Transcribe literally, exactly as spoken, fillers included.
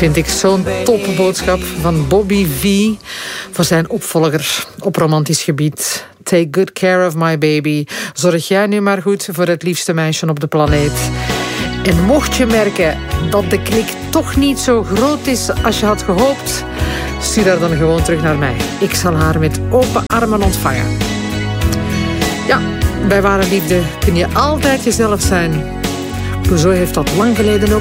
vind ik zo'n topboodschap van Bobby V voor zijn opvolger op romantisch gebied. Take good care of my baby. Zorg jij nu maar goed voor het liefste meisje op de planeet. En mocht je merken dat de klik toch niet zo groot is als je had gehoopt, stuur haar dan gewoon terug naar mij. Ik zal haar met open armen ontvangen. Ja, bij ware liefde kun je altijd jezelf zijn. Clouseau heeft dat lang geleden ook